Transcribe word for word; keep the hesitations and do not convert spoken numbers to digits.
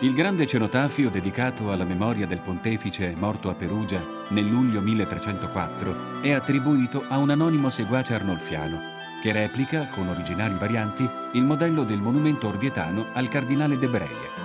Il grande cenotafio dedicato alla memoria del pontefice morto a Perugia nel luglio milletrecentoquattro è attribuito a un anonimo seguace arnolfiano, che replica, con originali varianti, il modello del monumento orvietano al cardinale de Breye.